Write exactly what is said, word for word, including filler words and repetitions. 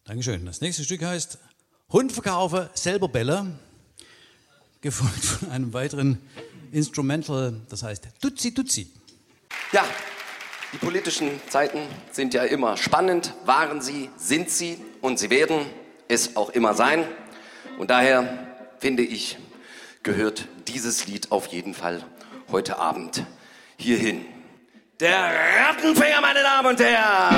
Dankeschön. Das nächste Stück heißt Hund verkaufe, selber Bälle, gefolgt von einem weiteren Instrumental, das heißt Tutsi Tutsi. Ja, die politischen Zeiten sind ja immer spannend, waren sie, sind sie und sie werden es auch immer sein. Und daher finde ich, gehört dieses Lied auf jeden Fall heute Abend hierhin. Der Rattenfänger, meine Damen und Herren!